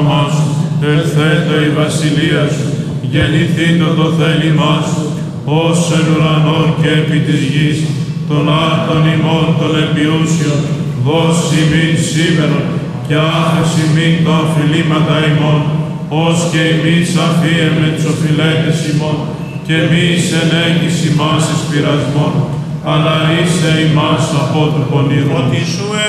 όνομά σου, ελθέτω η βασιλεία σου, γεννηθήτω το θέλημά σου, ως εν ουρανόν και επί της γης, των άρτων ημών των επιούσιων, δώσει ημίν σήμερον και άφεση ημίν τα οφειλήματα ημών, ως και εμείς αφίεμε τους οφειλέτες ημών, και εμείς ενέγγις ημάς εις πειρασμόν, αλλά είσαι ημάς από του πονηρού.